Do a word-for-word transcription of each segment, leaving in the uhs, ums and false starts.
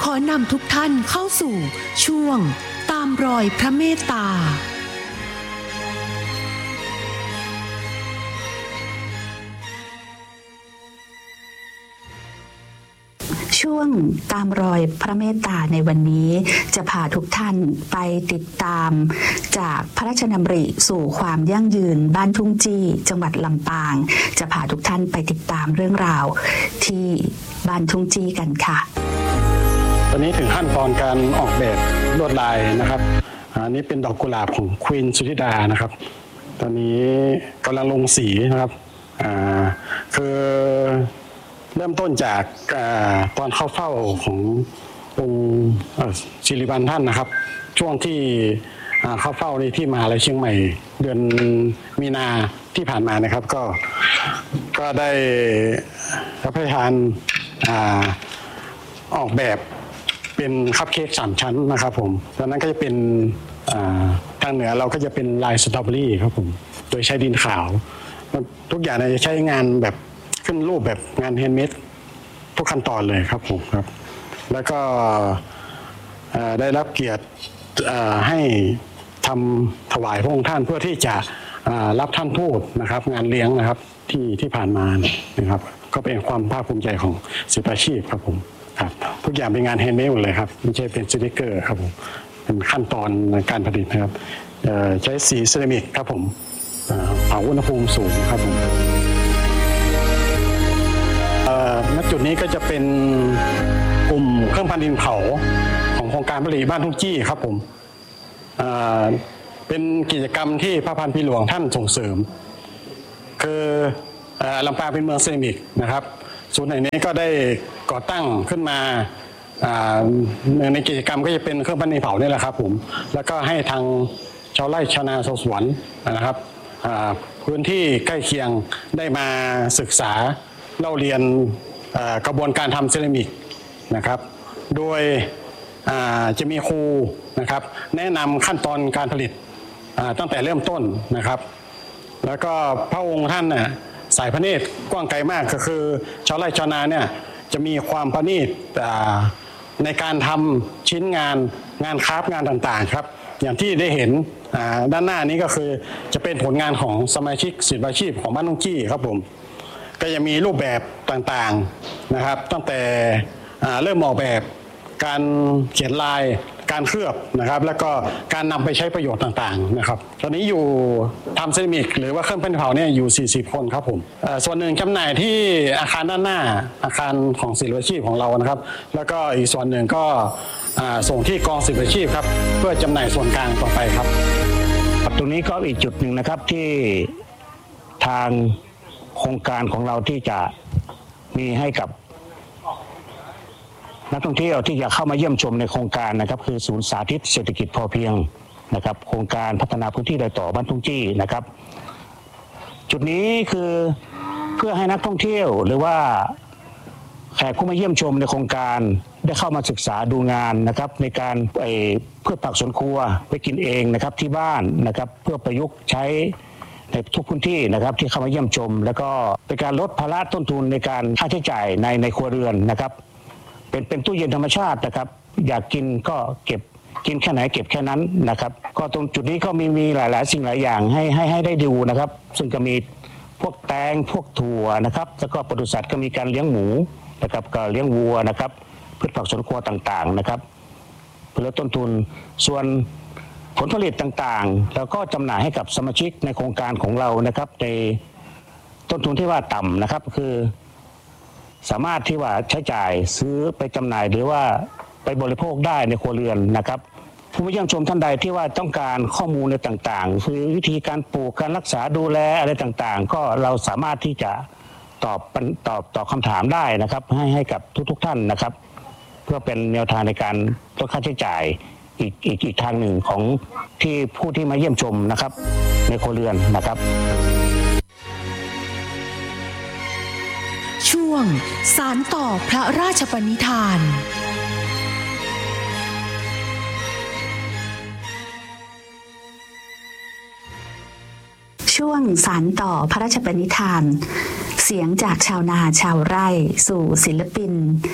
อนำทุกท่านเข้าสู่ช่วงตามรอยพระเมตตาช่วงตามรอยพระเมตตาในวันนี้จะพาทุกท่านไปติดตามจากพระราชดำริสู่ความยั่งยืนบ้านทุ่งจี้จังหวัดลำปางจะพาทุกท่านไปติดตามเรื่องราวที่บ้านทุ่งจี้กันค่ะตอนนี้ถึงขั้นตอนการออกแบบลวดลายนะครับอันนี้เป็นดอกกุหลาบของควีนสุธิดานะครับตอนนี้กำลังลงสีนะครับอ่าคือเริ่มต้นจากตอนเข้าเฝ้าขององค์ศิริวัณท่านนะครับช่วงที่เข้าเฝ้าในที่มหาลัยเชียงใหม่เดือนมีนาที่ผ่านมานะครับก็ก็ได้พระราชทานออกแบบเป็นคัพเค้กสามชั้นนะครับผมตอนนั้นก็จะเป็นทางเหนือเราก็จะเป็นลายสตรอเบอรี่ครับผมโดยใช้ดินขาวทุกอย่างจะใช้งานแบบขึ้นรูปแบบงานแฮนด์เมดทุกขั้นตอนเลยครับผมครับแล้วก็ได้รับเกียรติให้ทำถวายพระองค์ท่านเพื่อที่จะรับท่านทูตนะครับงานเลี้ยงนะครับที่ที่ผ่านมานะครับก็เป็นความภาคภูมิใจของศิลปาชีพครับผมครับทุกอย่างเป็นงานแฮนด์เมดหมดเลยครับไม่ใช่เป็นสติกเกอร์ครับผมเป็นขั้นตอนในการผลิตนะครับใช้สีเซรามิกครับผมเผาอุณหภูมิสูงครับผมณจุดนี้ก็จะเป็นกลุ่มเครื่องพันดินเผาของโครงการผลิตบ้านทุ่งจี้ครับผมเป็นกิจกรรมที่พระพันปีหลวงท่านส่งเสริมคือลำปางเป็นเมืองเซรามิกนะครับศูนย์แห่งนี้ก็ได้ก่อตั้งขึ้นมาในกิจกรรมก็จะเป็นเครื่องพันดินเผานี่แหละครับผมแล้วก็ให้ทางชาวไร่ชาวนาชาวสวนนะครับพื้นที่ใกล้เคียงได้มาศึกษาเล่าเรียนกระบวนการทำเซรามิกนะครับโดยจะมีครูนะครับแนะนำขั้นตอนการผลิตตั้งแต่เริ่มต้นนะครับแล้วก็พระองค์ท่านน่ะสายพระเนตรกว้างไกลมากก็คือชาวไร่ชาวนาเนี่ยจะมีความประณีตในการทำชิ้นงานงานคราฟต์งานต่างๆครับอย่างที่ได้เห็นด้านหน้านี้ก็คือจะเป็นผลงานของสมาชิกศิลปาชีพของบ้านทุ่งจี้ครับผมก็จะมีรูปแบบต่างๆนะครับตั้งแต่เริ่มออกแบบการเขียนลายการเคลือบนะครับแล้วก็การนำไปใช้ประโยชน์ต่างๆนะครับตอนนี้อยู่ทำเซรามิกหรือว่าเครื่องปั้นดินเผาเนี่ยอยู่สี่สิบคนครับผมส่วนหนึ่งจำหน่ายที่อาคารด้านหน้าอาคารของศิลปาชีพของเรานะครับแล้วก็อีกส่วนหนึ่งก็ส่งที่กองศิลปาชีพครับเพื่อจำหน่ายส่วนกลางต่อไปครับตรงนี้ก็อีกจุดหนึ่งนะครับที่ทางโครงการของเราที่จะมีให้กับนักท่องเที่ยวที่จะเข้ามาเยี่ยมชมในโครงการนะครับคือศูนย์สาธิตเศรษฐกิจพอเพียงนะครับโครงการพัฒนาพื้นที่รอยต่อบ้านทุ่งจี้นะครับจุดนี้คือเพื่อให้นักท่องเที่ยวหรือว่าแขกผู้มาเยี่ยมชมในโครงการได้เข้ามาศึกษาดูงานนะครับในการไอ้พืชผักสวนครัวไปกินเองนะครับที่บ้านนะครับเพื่อประยุกต์ใช้ในทุกพื้นที่นะครับที่เข้ามาเยี่ยมชมแล้วก็เป็นการลดภาระต้นทุนในการค่าใช้จ่ายในในครัวเรือนนะครับเป็นเป็นตู้เย็นธรรมชาตินะครับอยากกินก็เก็บกินแค่ไหนเก็บแค่นั้นนะครับก็ตรงจุดนี้ก็มีมีหลายๆสิ่งหลายอย่างให้ให้ให้ได้ดูนะครับซึ่งก็มีพวกแตงพวกถั่วนะครับแล้วก็ปศุสัตว์ก็มีการเลี้ยงหมูนะครับก็เลี้ยงวัวนะครับพืชผักสวนครัวต่างๆนะครับเพื่อลดต้นทุนส่วนผลผลิตต่างๆแล้วก็จำหน่ายให้กับสมาชิกในโครงการของเรานะครับในต้นทุนที่ว่าต่ำนะครับคือสามารถที่ว่าใช้จ่ายซื้อไปจำหน่ายหรือว่าไปบริโภคได้ในครัวเรือนนะครับผู้มาเยี่ยมชมท่านใดที่ว่าต้องการข้อมูลในต่างๆคือวิธีการปลูกการรักษาดูแลอะไรต่างๆก็เราสามารถที่จะตอบตอบตอบคำถามได้นะครับให้ให้กับทุกๆท่านนะครับเพื่อเป็นแนวทางในการลดค่าใช้จ่ายอีกอีกอีกทางหนึ่งของที่ผู้ที่มาเยี่ยมชมนะครับในครัวเรือนนะครับช่วงสานต่อพระราชปณิธานช่วงสานต่อพระราชปณิธานเสียงจากชาวนาชาวไร่สู่ศิลปิน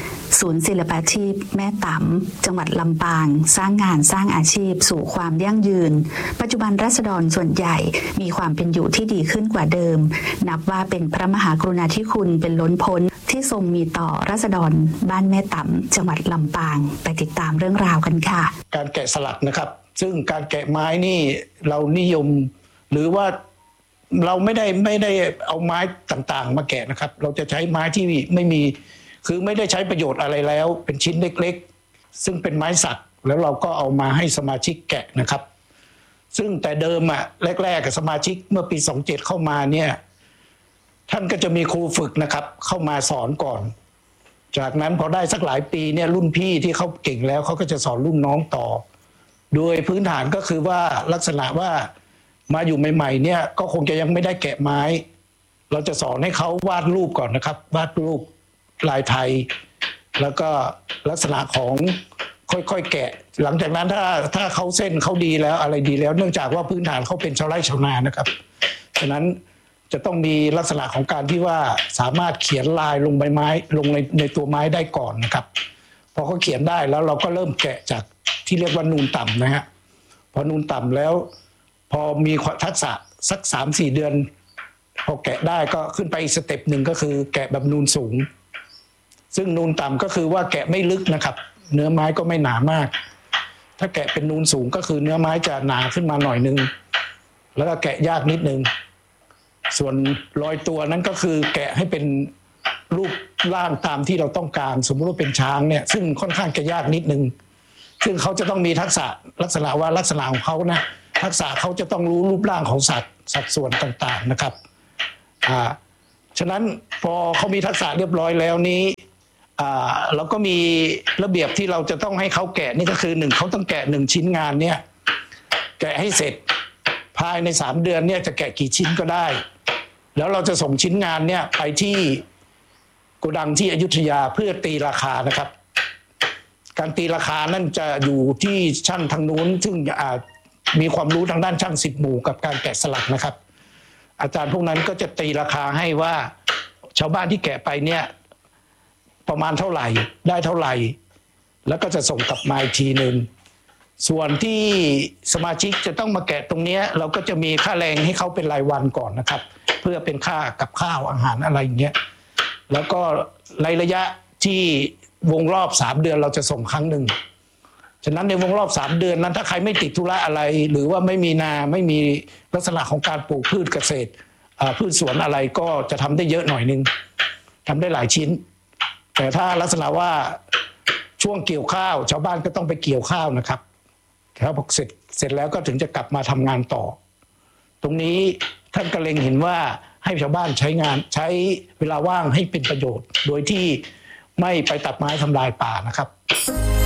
ศูนย์ศิลปาชีพแม่ตำจังหวัดลำปางสร้างงานสร้างอาชีพสู่ความยั่งยืนปัจจุบันราษฎรส่วนใหญ่มีความเป็นอยู่ที่ดีขึ้นกว่าเดิมนับว่าเป็นพระมหากรุณาธิคุณเป็นล้นพ้นที่ทรงมีต่อราษฎรบ้านแม่ตำจังหวัดลำปางไปติดตามเรื่องราวกันค่ะการแกะสลักนะครับซึ่งการแกะไม้นี่เรานิยมหรือว่าเราไม่ได้ไม่ได้เอาไม้ต่างๆมาแกะนะครับเราจะใช้ไม้ที่ไม่มีคือไม่ได้ใช้ประโยชน์อะไรแล้วเป็นชิ้นเล็กๆซึ่งเป็นไม้สักแล้วเราก็เอามาให้สมาชิกแกะนะครับซึ่งแต่เดิมอ่ะแรกๆกับสมาชิกเมื่อปีสองพันเจ็ดเข้ามาเนี่ยท่านก็จะมีครูฝึกนะครับเข้ามาสอนก่อนจากนั้นพอได้สักหลายปีเนี่ยรุ่นพี่ที่เขาเก่งแล้วเขาก็จะสอนรุ่นน้องต่อโดยพื้นฐานก็คือว่าลักษณะว่ามาอยู่ใหม่ๆเนี่ยก็คงจะยังไม่ได้แกะไม้เราจะสอนให้เขาวาดรูปก่อนนะครับวาดรูปลายไทยแล้วก็ลักษณะของค่อยๆแกะหลังจากนั้นถ้าถ้าเขาเส้นเขาดีแล้วอะไรดีแล้วเนื่องจากว่าพื้นฐานเขาเป็นชาวไร่ชาวนานะครับฉะนั้นจะต้องมีลักษณะของการที่ว่าสามารถเขียนลายลงใบไม้ลงในในตัวไม้ได้ก่อนนะครับพอเขาเขียนได้แล้วเราก็เริ่มแกะจากที่เรียกว่านูนต่ำนะฮะพอนูนต่ำแล้วพอมีทักษะสัก สามสี่ เดือนพอแกะได้ก็ขึ้นไปอีกสเต็ปหนึ่งก็คือแกะแบบนูนสูงซึ่งนูนต่ำก็คือว่าแกะไม่ลึกนะครับเนื้อไม้ก็ไม่หนามากถ้าแกะเป็นนูนสูงก็คือเนื้อไม้จะหนาขึ้นมาหน่อยนึงแล้วก็แกะยากนิดนึงส่วนรอยตัวนั้นก็คือแกะให้เป็นรูปร่างตามที่เราต้องการสมมติว่าเป็นช้างเนี่ยซึ่งค่อนข้างจะยากนิดนึงซึ่งเขาจะต้องมีทักษะลักษณะว่าลักษณะของเขานะทักษะเขาจะต้องรู้รูปร่างของสัตว์สัดส่วนต่างๆนะครับอ่าฉะนั้นพอเขามีทักษะเรียบร้อยแล้วนี้อ่าเราก็มีระเบียบที่เราจะต้องให้เขาแกะนี่ก็คือหนึ่งเขาต้องแกะหนึ่งชิ้นงานเนี่ยแกะให้เสร็จภายในสามเดือนเนี่ยจะแกะกี่ชิ้นก็ได้แล้วเราจะส่งชิ้นงานเนี่ยไปที่โกดังที่อยุธยาเพื่อตีราคานะครับการตีราคานั่นจะอยู่ที่ช่างทางนู้นซึ่งมีความรู้ทางด้านช่างสิบหมู่กับการแกะสลักนะครับอาจารย์พวกนั้นก็จะตีราคาให้ว่าชาวบ้านที่แกะไปเนี่ยประมาณเท่าไหร่ได้เท่าไหร่แล้วก็จะส่งกลับมาอีกทีนึงส่วนที่สมาชิกจะต้องมาแกะตรงนี้เราก็จะมีค่าแรงให้เขาเป็นรายวันก่อนนะครับเพื่อเป็นค่ากับข้าวอาหารอะไรอย่างเงี้ยแล้วก็ในระยะที่วงรอบสามเดือนเราจะส่งครั้งหนึ่งฉะนั้นในวงรอบสามเดือนนั้นถ้าใครไม่ติดธุระอะไรหรือว่าไม่มีนาไม่มีลักษณะของการปลูกพืชเกษตรพืชสวนอะไรก็จะทำได้เยอะหน่อยนึงทำได้หลายชิ้นแต่ถ้าลักษณะว่าช่วงเกี่ยวข้าวชาวบ้านก็ต้องไปเกี่ยวข้าวนะครับแล้วพอเสร็จเสร็จแล้วก็ถึงจะกลับมาทำงานต่อตรงนี้ท่านก็เล็งเห็นว่าให้ชาวบ้านใช้งานใช้เวลาว่างให้เป็นประโยชน์โดยที่ไม่ไปตัดไม้ทำลายป่านะครับ